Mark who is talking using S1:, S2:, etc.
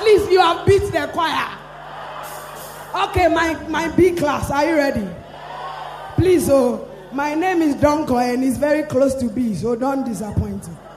S1: At least you have beat the choir. Okay, my B class, are you ready? Please, my name is Donko and it's very close to B, so don't disappoint me.